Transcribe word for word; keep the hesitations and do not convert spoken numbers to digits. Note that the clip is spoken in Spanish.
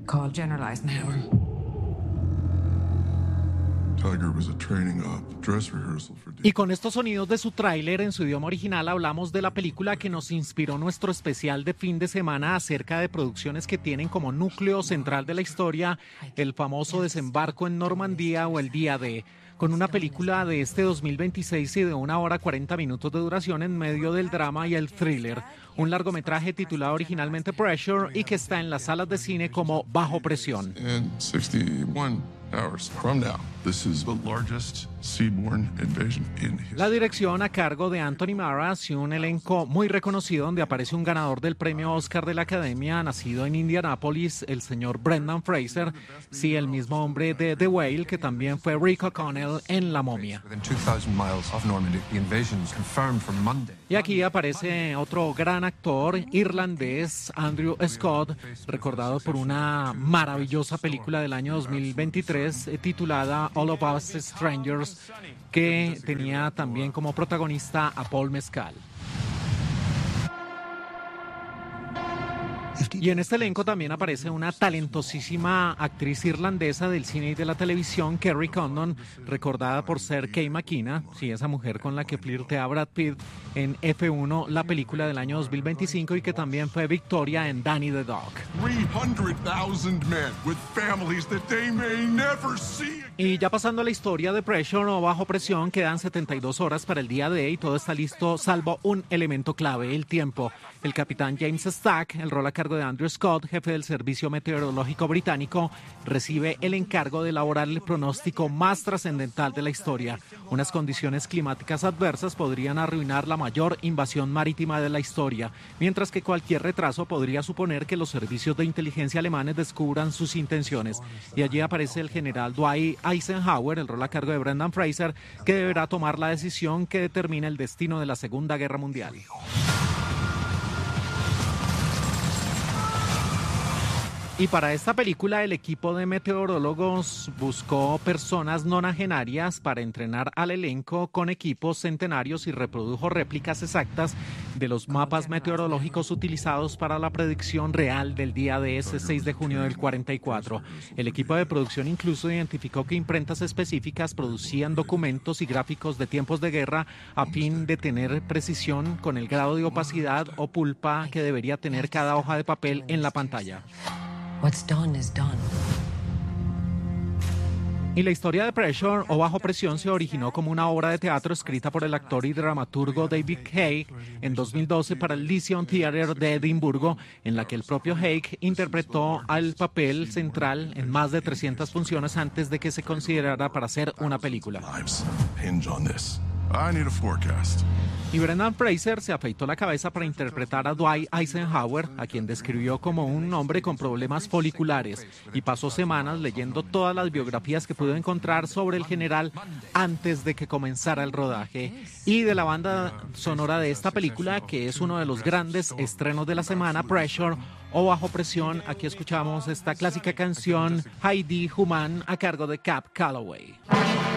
called General Eisenhower. Tiger was a training op, dress rehearsal for Y con estos sonidos de su tráiler en su idioma original hablamos de la película que nos inspiró nuestro especial de fin de semana acerca de producciones que tienen como núcleo central de la historia el famoso desembarco en Normandía o el Día D, con una película de este dos mil veintiséis y de una hora cuarenta minutos de duración en medio del drama y el thriller. Un largometraje titulado originalmente Pressure y que está en las salas de cine como Bajo Presión. And sixty-one hours from now, this is the largest seaborne invasion in history. La dirección a cargo de Anthony Maras y un elenco muy reconocido donde aparece un ganador del premio Oscar de la Academia, nacido en Indianápolis, el señor Brendan Fraser, sí, el mismo hombre de The Whale, que también fue Rick O'Connell en La Momia. Y aquí aparece otro gran actor irlandés, Andrew Scott, recordado por una maravillosa película del año dos mil veintitrés eh, titulada All of Us Strangers, que tenía también como protagonista a Paul Mescal. Y en este elenco también aparece una talentosísima actriz irlandesa del cine y de la televisión, Kerry Condon, recordada por ser Kay McKenna, sí, esa mujer con la que flirtea Brad Pitt en F uno, la película del año dos mil veinticinco, y que también fue Victoria en Danny the Dog. three hundred thousand men with families that they may never see. Y ya pasando a la historia de Pressure o Bajo Presión, quedan setenta y dos horas para el día D y todo está listo salvo un elemento clave, el tiempo. El capitán James Stack, el rol a cargo de Andrew Scott, jefe del Servicio Meteorológico Británico, recibe el encargo de elaborar el pronóstico más trascendental de la historia. Unas condiciones climáticas adversas podrían arruinar la mayor invasión marítima de la historia, mientras que cualquier retraso podría suponer que los servicios de inteligencia alemanes descubran sus intenciones. Y allí aparece el general Dwight Eisenhower, el rol a cargo de Brendan Fraser, que deberá tomar la decisión que determina el destino de la Segunda Guerra Mundial. Y para esta película el equipo de meteorólogos buscó personas nonagenarias para entrenar al elenco con equipos centenarios y reprodujo réplicas exactas de los mapas meteorológicos utilizados para la predicción real del día de ese seis de junio del cuarenta y cuatro. El equipo de producción incluso identificó que imprentas específicas producían documentos y gráficos de tiempos de guerra a fin de tener precisión con el grado de opacidad o pulpa que debería tener cada hoja de papel en la pantalla. What's done is done. Y la historia de Pressure o Bajo Presión se originó como una obra de teatro escrita por el actor y dramaturgo David Haig en dos mil doce para el Lyceum Theatre de Edimburgo, en la que el propio Haig interpretó al papel central en más de trescientas funciones antes de que se considerara para ser una película. Lives hinge on this. I need a forecast. Y Brendan Fraser se afeitó la cabeza para interpretar a Dwight Eisenhower, a quien describió como un hombre con problemas foliculares, y pasó semanas leyendo todas las biografías que pudo encontrar sobre el general antes de que comenzara el rodaje. Y de la banda sonora de esta película, que es uno de los grandes estrenos de la semana, Pressure o Bajo Presión, aquí escuchamos esta clásica canción Heidi Human a cargo de Cab Calloway.